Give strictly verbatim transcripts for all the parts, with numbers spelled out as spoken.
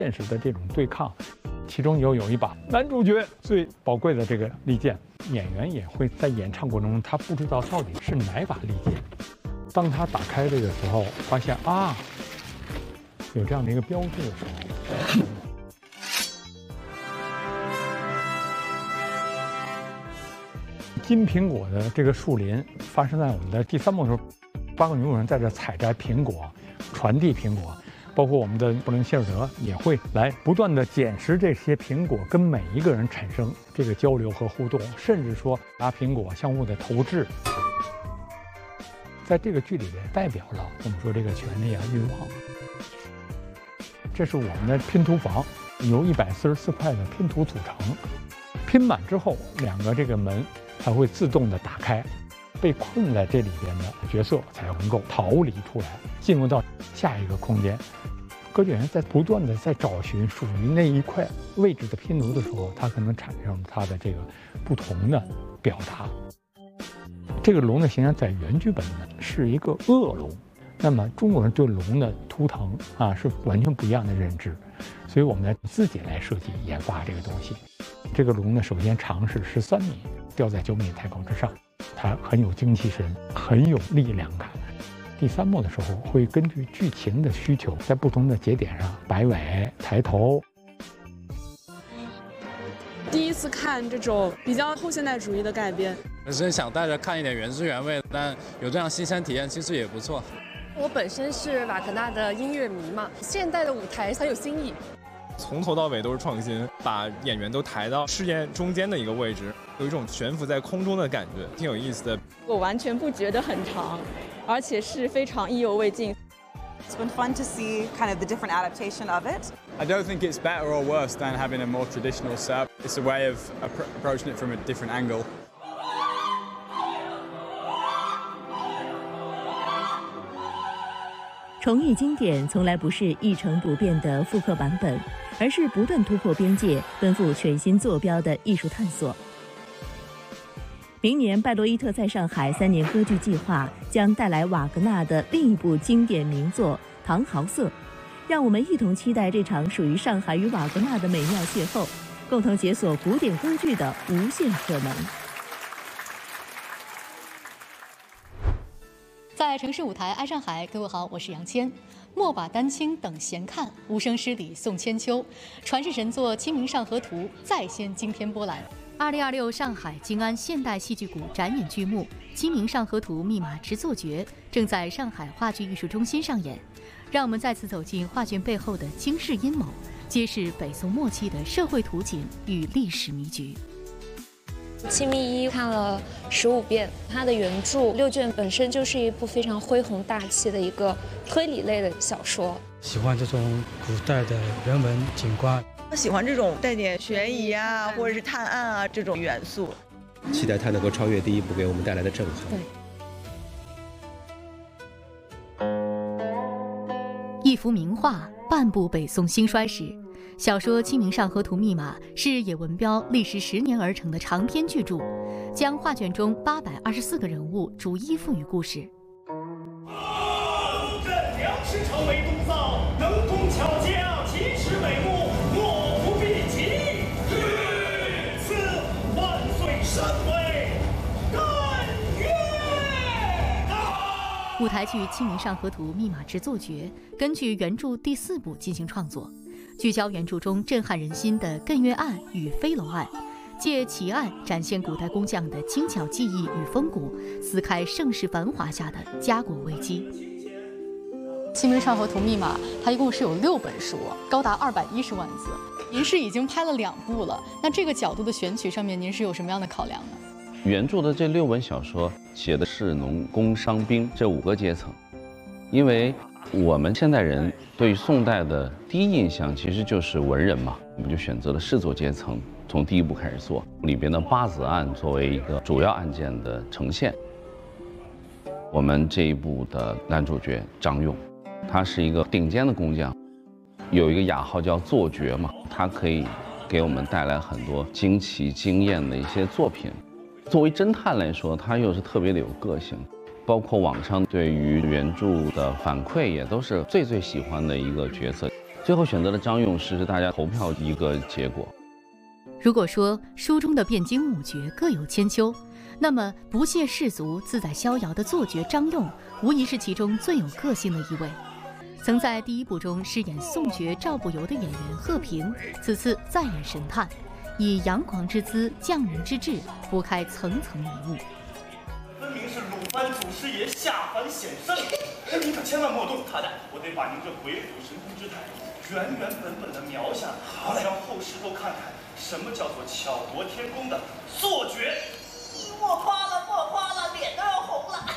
现实的这种对抗。其中有有一把男主角最宝贵的这个利剑，演员也会在演唱过程中，他不知道到底是哪把利剑。当他打开这个时候，发现啊，有这样的一个标志的时候。金苹果的这个树林发生在我们的第三幕的时候，八个女主人在这采摘苹果，传递苹果，包括我们的布伦希尔德也会来不断的捡拾这些苹果，跟每一个人产生这个交流和互动，甚至说拿苹果相互的投掷。在这个剧里边代表了我们说这个权力啊、欲望。这是我们的拼图房，由一百四十四块的拼图组成，拼满之后，两个这个门它会自动的打开，被困在这里边的角色才能够逃离出来，进入到下一个空间。歌剧演员在不断的在找寻属于那一块位置的拼图的时候，它可能产生它的这个不同的表达。这个龙的形象在原剧本呢是一个恶龙，那么中国人对龙的图腾啊是完全不一样的认知，所以我们自己来设计研发这个东西。这个龙呢，首先长是十三米，吊在九米太空之上，它很有精气神，很有力量感。第三幕的时候，会根据剧情的需求，在不同的节点上摆尾、抬头。 第一次看这种比较后现代主义的改编， 本身想带着看一点原汁原味，但有这样新鲜体验，其实也不错。 我本身是瓦格纳的音乐迷嘛，现代的舞台很有新意。 从头到尾都是创新，把演员都抬到事件中间的一个位置，有一种悬浮在空中的感觉，挺有意思的。 我完全不觉得很长，而且是非常意犹未尽。 It's been fun to see kind of the different adaptation of it. I don't think it's better or worse than having a more traditional setup. It's a way of appro approaching it from a different angle. 重艺经典从来不是一成不变的复刻版本，而是不断突破边界、奔赴全新坐标的艺术探索。明年，拜罗伊特在上海三年歌剧计划将带来瓦格纳的另一部经典名作《唐豪瑟》，让我们一同期待这场属于上海与瓦格纳的美妙邂逅，共同解锁古典歌剧的无限可能。 在城市舞台爱上海，各位好，我是杨谦。莫把丹青等闲看，无声诗里送千秋。传世神作《清明上河图》再现惊天波澜。二零二六上海静安现代戏剧谷展演剧目《清明上河图》密码制作绝正在上海话剧艺术中心上演。让我们再次走进画卷背后的惊世阴谋，揭示北宋末期的社会图景与历史迷局。 《清明一》看了十五遍，它的原著六卷本身就是一部非常恢宏大气的一个推理类的小说。 喜欢这种古代的人文景观， 我喜欢这种带点悬疑啊，或者是探案啊这种元素。 期待它能够超越第一部给我们带来的震撼。 对，一幅名画，半部北宋兴衰史。 小说《清明上河图》密码是野文彪历时十年而成的长篇巨著，将画卷中八百二十四个人物逐一赋予故事。 朕梁师成为督造，能工巧匠，奇耻美目，莫不必及。赐万岁神威，但愿。 舞台剧《清明上河图》密码制作绝根据原著第四部进行创作。 聚焦原著中震撼人心的艮岳案与飞楼案，借奇案展现古代工匠的精巧技艺与风骨，撕开盛世繁华下的家国危机。 《清明上河图》密码，它一共是有六本书，高达二百一十万字。您是已经拍了两部了，那这个角度的选取上面，您是有什么样的考量呢？ 原著的这六本小说写的士农工商兵这五个阶层，因为 我们现代人对宋代的第一印象其实就是文人嘛，我们就选择了士族阶层，从第一部开始做。里边的八子案作为一个主要案件的呈现。我们这一部的男主角张勇，他是一个顶尖的工匠，有一个雅号叫作绝嘛，他可以给我们带来很多惊奇惊艳的一些作品。作为侦探来说，他又是特别的有个性。 包括网上对于原著的反馈，也都是最最喜欢的一个角色。最最后选择了张用是大家投票一个结果。 如果说书中的汴京五绝各有千秋，那么不屑世俗、自在逍遥的作绝张用，无疑是其中最有个性的一位。曾在第一部中饰演宋爵赵不由的演员贺平，此次再演神探，以阳光之姿、匠人之志，拨开层层迷雾。 分明是鲁班祖师爷下凡显圣，您可千万莫动他的，我得把您这鬼斧神工之态原原本本的描下，好让后世都看看什么叫做巧夺天工的作绝。 莫夸了，莫夸了，脸都要红了。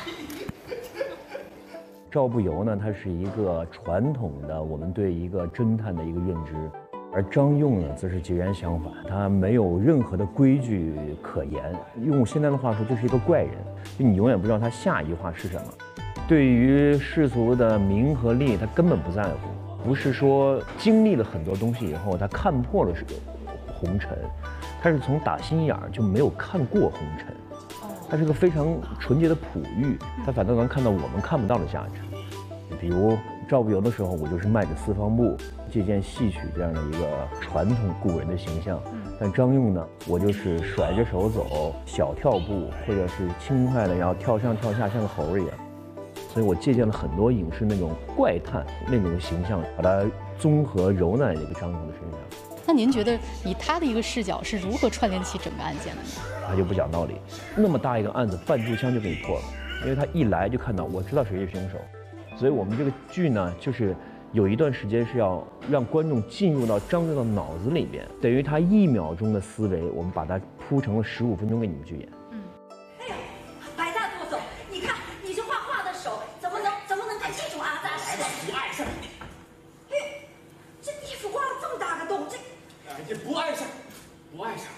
赵不由呢，他是一个传统的我们对一个侦探的一个认知，而张用呢，则是截然相反，他没有任何的规矩可言。用现在的话说，就是一个怪人，就你永远不知道他下一句话是什么。对于世俗的名和利，他根本不在乎，不是说经历了很多东西以后，他看破了红尘，他是从打心眼儿就没有看过红尘。它是个非常纯洁的璞玉，它反倒能看到我们看不到的价值。比如赵不由的时候，我就是迈着四方步，借鉴戏曲这样的一个传统古人的形象。但张用呢，我就是甩着手走，小跳步，或者是轻快的，然后跳上跳下，像个猴儿一样。所以我借鉴了很多影视那种怪探那种形象，把它综合揉在这个张用的身上。 那您觉得以他的一个视角是如何串联起整个案件的呢？ 他就不讲道理，那么大一个案子，半炷香就给你破了，因为他一来就看到，我知道谁是凶手，所以我们这个剧呢，就是有一段时间是要让观众进入到张用的脑子里边，等于他一秒钟的思维，我们把它铺成了十五分钟给你们去演。 嗯，哎呀，白大舵手，你看你这画画的手，怎么能怎么能跟这种阿扎似的？ 不碍事。 哎，这地主挖了这么大个洞，这哎，这不碍事，不碍事。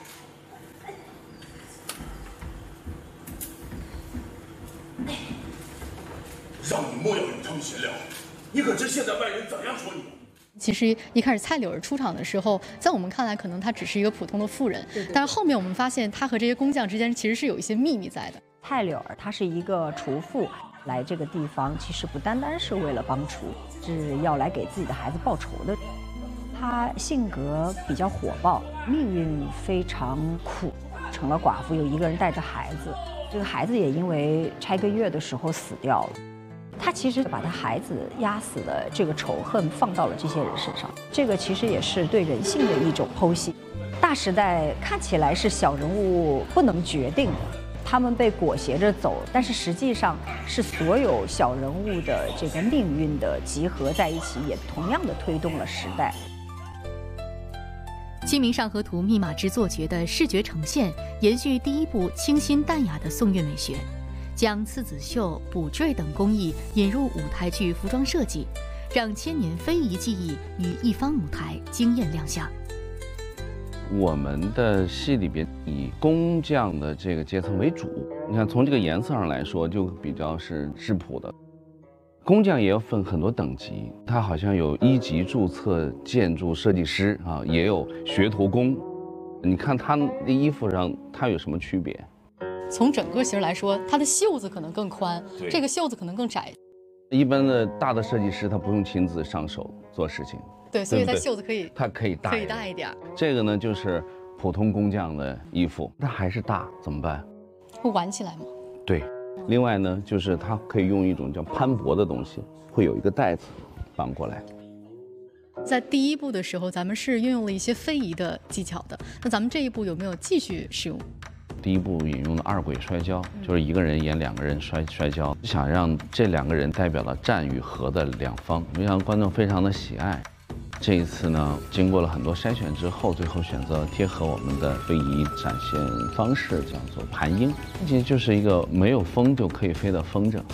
让你莫要与他们闲聊，你可知现在外人怎样说你？ 其实一开始蔡柳儿出场的时候，在我们看来，可能她只是一个普通的妇人，对对对，但是后面我们发现，她和这些工匠之间其实是有一些秘密在的。 蔡柳儿她是一个厨妇，来这个地方其实不单单是为了帮厨，是要来给自己的孩子报仇的。她性格比较火爆，命运非常苦，成了寡妇，有一个人带着孩子，这个孩子也因为拆个月的时候死掉了。他其实把他孩子压死的这个仇恨放到了这些人身上，这个其实也是对人性的一种剖析。大时代看起来是小人物不能决定的，他们被裹挟着走，但是实际上是所有小人物的这个命运的集合在一起，也同样的推动了时代。 《清明上河图》密码之作绝的视觉呈现，延续第一部清新淡雅的宋韵美学。将刺子绣、补缀等工艺引入舞台剧服装设计，让千年非遗技艺于一方舞台惊艳亮相。 我们的戏里边以工匠的这个阶层为主，你看从这个颜色上来说，就比较是质朴的。工匠也要分很多等级，他好像有一级注册建筑设计师啊，也有学徒工。你看他的衣服上，他有什么区别？ 从整个型来说，它的袖子可能更宽，这个袖子可能更窄。 一般的大的设计师他不用亲自上手做事情， 对，所以它袖子可以， 它可以大， 可以大一点。 这个呢就是普通工匠的衣服，它还是大，怎么办？ 会挽起来吗？ 对。另外呢，就是它可以用一种叫攀脖的东西，会有一个带子绑过来。 在第一部的时候，咱们是运用了一些非遗的技巧的，那咱们这一部有没有继续使用？ 第一部引用了二鬼摔跤，就是一个人演两个人摔摔跤，想让这两个人代表了战与和的两方，没想到观众非常的喜爱。这一次呢，经过了很多筛选之后，最后选择贴合我们的非遗展现方式，叫做盘鹰，其实就是一个没有风就可以飞的风筝。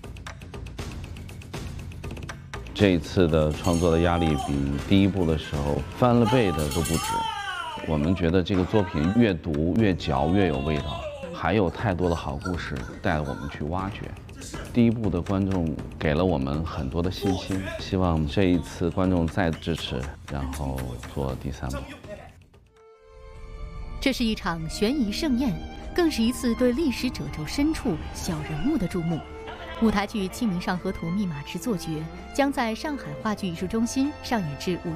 这一次的创作的压力比第一部的时候翻了倍的都不止。我们觉得这个作品越读越嚼越有味道，还有太多的好故事带我们去挖掘。第一部的观众给了我们很多的信心，希望这一次观众再支持，然后做第三部。 这是一场悬疑盛宴，更是一次对历史褶皱深处小人物的注目。舞台剧《清明上河图》密码之作绝将在上海话剧艺术中心上演至五